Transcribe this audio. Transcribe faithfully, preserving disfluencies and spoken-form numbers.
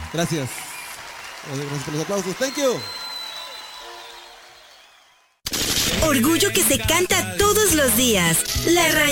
Gracias. Gracias por los aplausos. Thank you. Orgullo que se canta todos los días. La